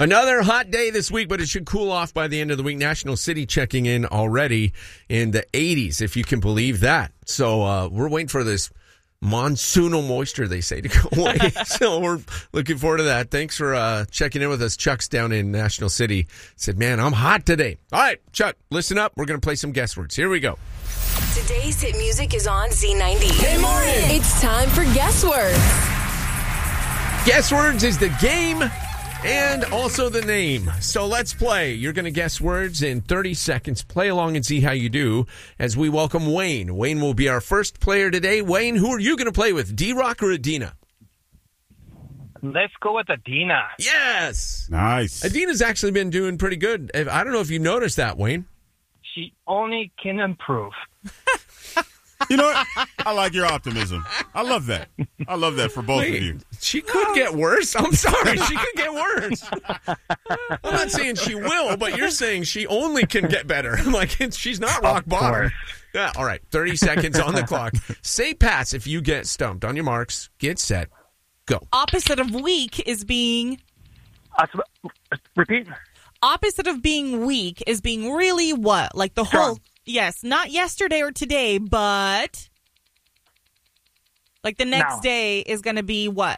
Another hot day this week, but it should cool off by the end of the week. National City checking in already in the 80s, if you can believe that. So we're waiting for this monsoonal moisture, they say, to go away. So we're looking forward to that. Thanks for checking in with us. Chuck's down in National City. Said, man, I'm hot today. All right, Chuck, listen up. We're going to play some guess words. Here we go. Today's hit music is on Z90. Hey, morning! It's time for Guess Words. Guess words is the game and also the name. So let's play. You're going to guess words in 30 seconds. Play along and see how you do as we welcome Wayne. Wayne will be our first player today. Wayne, who are you going to play with, D-Rock or Adina? Let's go with Adina. Yes. Nice. Adina's actually been doing pretty good. I don't know if you noticed that, Wayne. She only can improve. You know what? I like your optimism. I love that. I love that for both of you. She could get worse. I'm sorry. She could get worse. I'm not saying she will, but you're saying she only can get better. Like, she's not rock bottom. Yeah. All right. 30 seconds on the clock. Say pass if you get stumped. On your marks, get set, go. Opposite of weak is being... Repeat. Opposite of being weak is being really what? Like the Strong. whole... Yes, not yesterday or today, but... Like the next Now. day is going to be what?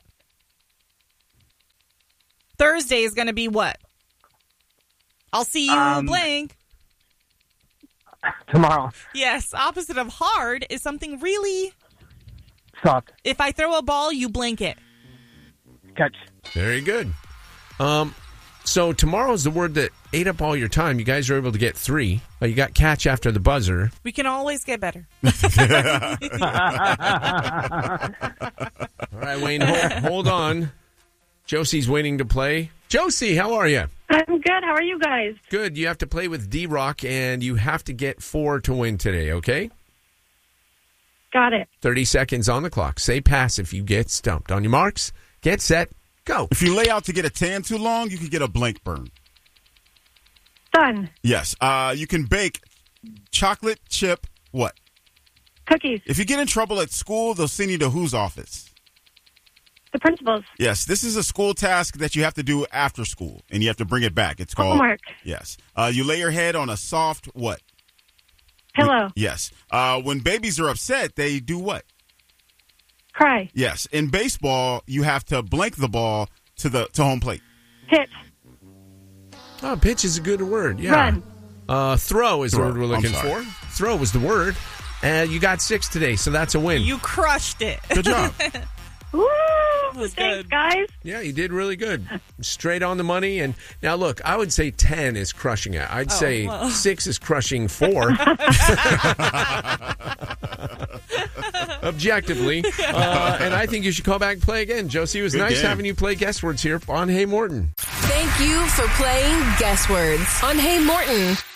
Thursday is going to be what? I'll see you blank. Tomorrow. Yes, opposite of hard is something really... Soft. If I throw a ball, you blink it. Catch. Very good. So tomorrow's the word that ate up all your time. You guys are able to get 3. You got catch after the buzzer. We can always get better. All right, Wayne, hold on. Josie's waiting to play. Josie, how are you? I'm good. How are you guys? Good. You have to play with D-Rock, and you have to get 4 to win today, okay? Got it. 30 seconds on the clock. Say pass if you get stumped. On your marks, get set, go. If you lay out to get a tan too long, you could get a blank burn. Done. Yes. You can bake chocolate chip what? Cookies. If you get in trouble at school, they'll send you to whose office? The principals. Yes. This is a school task that you have to do after school, and you have to bring it back. It's called... Homework. Yes. You lay your head on a soft what? Pillow. Yes. When babies are upset, they do what? Cry. Yes. In baseball, you have to blank the ball to home plate. Hit. Oh, pitch is a good word. Yeah. Run. Throw is the Throw. word we're I'm looking sorry. for. Throw was the word. And you got 6 today, so that's a win. You crushed it. Good job. Woo! was Thanks, good. guys. Yeah, you did really good. Straight on the money. And now, look, I would say 10 is crushing it. I'd say 6 is crushing 4. Objectively. And I think you should call back and play again. Josie, it was Good nice game. having you play guess words here on Hey Morton. Thank you for playing Guess Words on Hey Morton.